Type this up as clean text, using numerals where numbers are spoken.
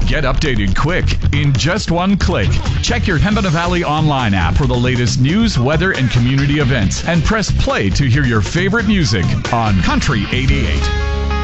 Get updated quick in just one click. Check your Pembina Valley online app for the latest news, weather, and community events, and press play to hear your favorite music on Country 88.